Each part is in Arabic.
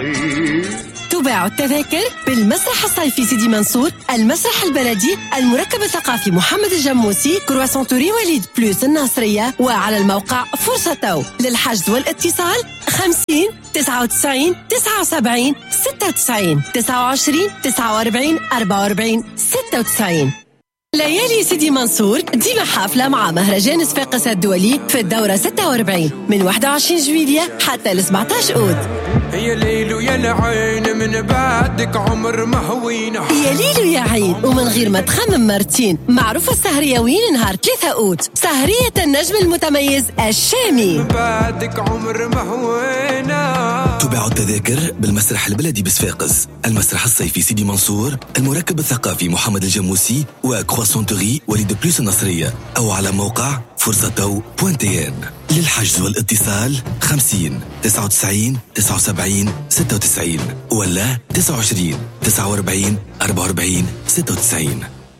تباع التذاكر بالمسرح الصيفي سيدي منصور، المسرح البلدي، المركب الثقافي محمد الجموسي، كرواسون توري وليد بلوس الناصرية، وعلى الموقع فرصة تو. للحجز والاتصال 50 99 79 96 29 49 44 96. ليالي سيدي منصور ديما حافلة مع مهرجان صفاقس الدولي في الدورة 46 من 21 جويلية حتى ل 17 أوت. يا ليل ويا العين من بعدك عمر ما هوينا، يا ليل ويا عين ومن غير ما تخمم مرتين. معروفة السهرية وين نهار 3 أوت، سهرية النجم المتميز الشامي. من بعدك عمر ما هوينا. تباع التذاكر بالمسرح البلدي بصفاقس، المسرح الصيفي سيدي منصور، المركب الثقافي محمد الجموسي، وكرواسون توري وليد بلوس النصرية، أو على موقع فرصتو.tn. للحجز والاتصال 50 99 79 96 ولا 29 49 44 96.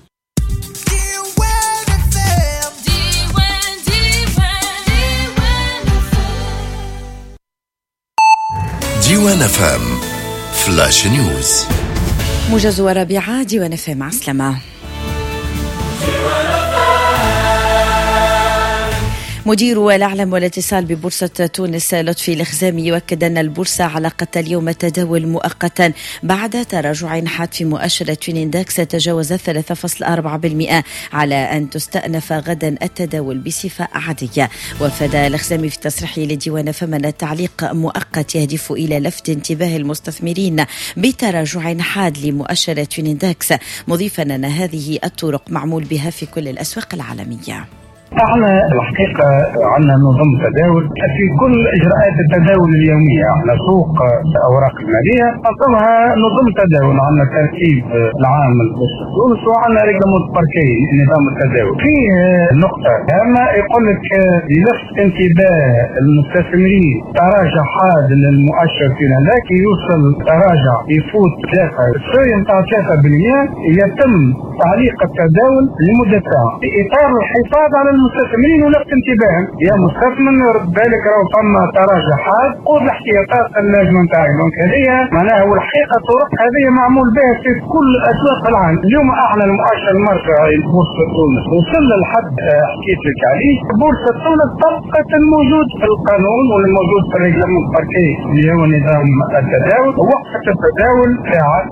ديوان فام فلاش نيوز. موجز ورابعة ديوان فام. عسلامة. مدير الأعلام والاتصال ببورصة تونس لطفي الخزامي يؤكد أن البورصة علقت اليوم التداول مؤقتا بعد تراجع حاد في مؤشر توينيندكس تجاوز 3.4% على أن تستأنف غدا التداول بصفة عادية. وافاد الخزامي في تصريحه لديوان فم أن التعليق مؤقت يهدف إلى لفت انتباه المستثمرين بتراجع حاد لمؤشر توينيندكس، مضيفا أن هذه الطرق معمول بها في كل الأسواق العالمية. احنا الحقيقه عندنا نظام تداول في كل اجراءات التداول اليوميه. احنا سوق اوراق الماليه نظمها نظام تداول، عندنا ترتيب العام لبورصه تونس وعندنا ريغلامون باركي نظام التداول. في نقطه هامه يقول لك لفت انتباه المستثمرين تراجع حاد للمؤشر توينيندكس يوصل تراجع يفوت 3 نتاع 3%، يتم تعليق التداول لمده ساعه في اطار الحفاظ على المستثمرين ولفت انتباههم. يا مستثمر رد بالك راهو ثم تراجع حاد، خذ الاحتياطات اللازمه نتاعك. دونك هذه معناها والحقيقه الطرق هذه معمول بها في كل اسواق العالم. اليوم اعلن المؤشر المركزي بورصه تونس وصل للحد حكيت لك عليه. بورصه تونس طبقت الموجود في القانون والموجود في الريغلامون باركي اللي هو نظام التداول، ووقفت التداول ساعه.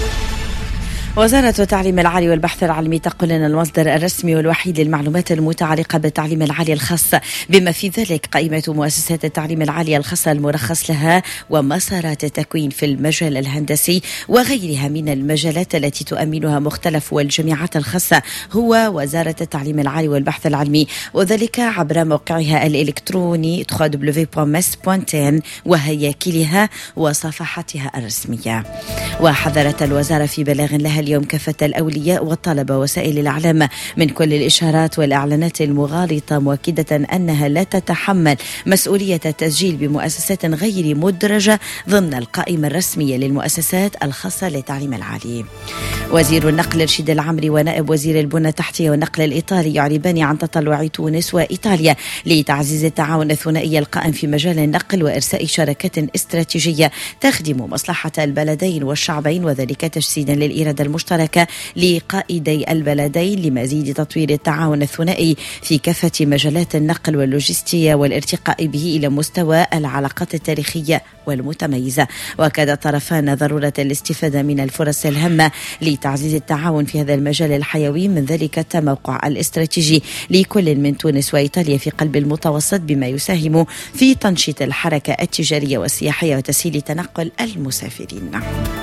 وزارة التعليم العالي والبحث العلمي تقول أن المصدر الرسمي والوحيد للمعلومات المتعلقة بالتعليم العالي الخاص بما في ذلك قائمة مؤسسات التعليم العالي الخاصة المرخص لها ومسارات التكوين في المجال الهندسي وغيرها من المجالات التي تؤمنها مختلف والجامعات الخاصة هو وزارة التعليم العالي والبحث العلمي، وذلك عبر موقعها الإلكتروني www.mes.tn وهياكلها وصفحاتها الرسمية. وحذرت الوزارة في بلاغ لها اليوم كافة الأولياء والطلبة وسائل الإعلام من كل الإشارات والإعلانات المغالطة، مؤكدة أنها لا تتحمل مسؤولية التسجيل بمؤسسات غير مدرجة ضمن القائمة الرسمية للمؤسسات الخاصة للتعليم العالي. وزير النقل رشيد العمري ونائب وزير البنى التحتية والنقل الإيطالي يعربان عن تطلع تونس وإيطاليا لتعزيز التعاون الثنائي القائم في مجال النقل وإرساء شراكات استراتيجية تخدم مصلحة البلدين والشعبين، وذلك تجسيدا للإرادة المشتركة لقائدي البلدين لمزيد تطوير التعاون الثنائي في كافة مجالات النقل واللوجستية والارتقاء به إلى مستوى العلاقات التاريخية والمتميزة. وأكد الطرفان ضرورة الاستفادة من الفرص الهامة لتعزيز التعاون في هذا المجال الحيوي، من ذلك التموقع الاستراتيجي لكل من تونس وإيطاليا في قلب المتوسط بما يساهم في تنشيط الحركة التجارية والسياحية وتسهيل تنقل المسافرين.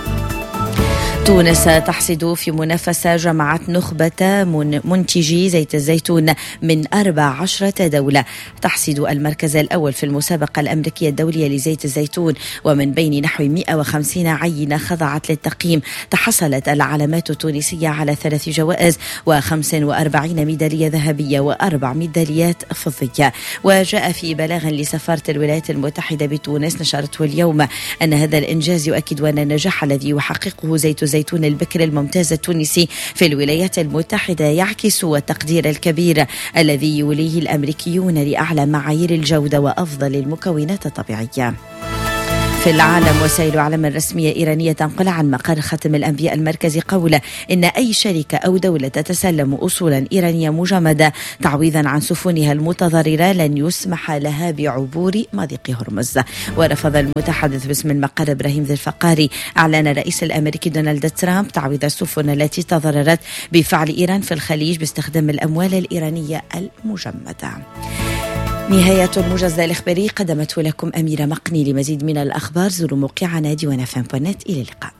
تونس تحصد في منافسة جمعت نخبة منتجي زيت الزيتون من 14 دولة. تحصد المركز الأول في المسابقة الأمريكية الدولية لزيت الزيتون، ومن بين نحو 150 عينة خضعت للتقييم تحصلت العلامات التونسية على 3 جوائز و45 ميدالية ذهبية و4 ميداليات فضية. وجاء في بلاغ لسفارة الولايات المتحدة بتونس نشرته اليوم أن هذا الإنجاز يؤكد أن النجاح الذي يحققه زيت الزيتون البكر الممتاز التونسي في الولايات المتحدة يعكس التقدير الكبير الذي يوليه الأمريكيون لأعلى معايير الجودة وأفضل المكونات الطبيعية. في في العالم، وسائل إعلام رسمية إيرانية تنقل عن مقر ختم الأنبياء المركزي قوله إن أي شركة أو دولة تتسلم أصولا إيرانية مجمدة تعويضا عن سفنها المتضررة لن يسمح لها بعبور مضيق هرمز. ورفض المتحدث باسم المقر إبراهيم ذي الفقاري إعلان الرئيس الأمريكي دونالد ترامب تعويض السفن التي تضررت بفعل إيران في الخليج باستخدام الأموال الإيرانية المجمدة. نهاية الموجز الإخباري قدمته لكم أميرة مقني. لمزيد من الأخبار زوروا موقعنا diwanafm.net. إلى اللقاء.